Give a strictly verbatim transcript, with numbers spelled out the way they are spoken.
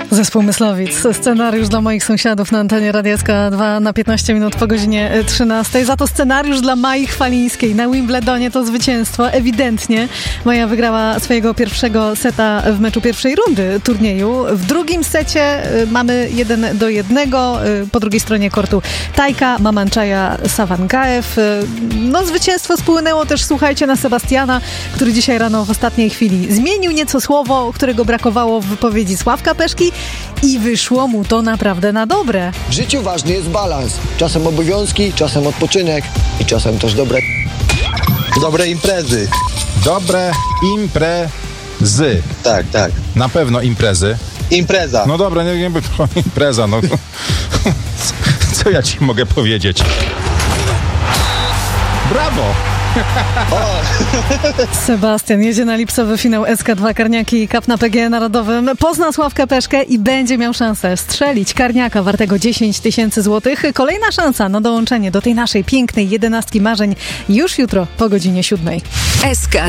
Zespół Myslowic. Scenariusz dla moich sąsiadów na antenie Radia S K dwa na piętnaście minut po godzinie trzynastej. Za to scenariusz dla Mai Chwalińskiej. Na Wimbledonie to zwycięstwo. Ewidentnie Maja wygrała swojego pierwszego seta w meczu pierwszej rundy turnieju. W drugim secie mamy jeden do jednego. Po drugiej stronie kortu Tajka, Mamanczaja, Sawangaew. No zwycięstwo spłynęło też, słuchajcie, na Sebastiana, który dzisiaj rano w ostatniej chwili zmienił nieco słowo, którego brakowało w wypowiedzi Sławka Peszki i wyszło mu to naprawdę na dobre. W życiu ważny jest balans. Czasem obowiązki, czasem odpoczynek i czasem też dobre... Dobre imprezy. Dobre imprezy. Tak, tak. Na pewno imprezy. Impreza. No dobra, nie wiem, impreza, no. Co ja ci mogę powiedzieć? Brawo! Sebastian jedzie na lipcowy finał S K dwa Karniaki Cup na P G E Narodowym. Pozna Sławkę Peszkę i będzie miał szansę strzelić karniaka wartego dziesięć tysięcy złotych. Kolejna szansa na dołączenie do tej naszej pięknej jedenastki marzeń już jutro po godzinie siódmej. S K